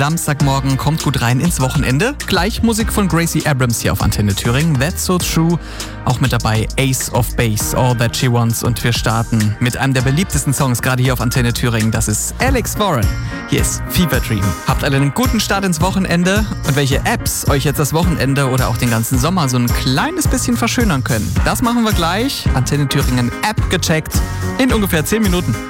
Samstagmorgen. Kommt gut rein ins Wochenende. Gleich Musik von Gracie Abrams hier auf Antenne Thüringen. That's so true. Auch mit dabei Ace of Base, All That She Wants. Und wir starten mit einem der beliebtesten Songs gerade hier auf Antenne Thüringen. Das ist Alex Warren. Hier ist Fever Dream. Habt alle einen guten Start ins Wochenende. Und welche Apps euch jetzt das Wochenende oder auch den ganzen Sommer so ein kleines bisschen verschönern können, das machen wir gleich. Antenne Thüringen App gecheckt in ungefähr 10 Minuten.